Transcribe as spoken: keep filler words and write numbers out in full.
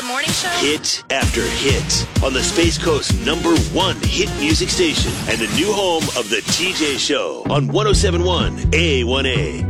morning show? Hit after hit on the Space Coast number one hit music station and the new home of the T J Show on one oh seven point one A one A.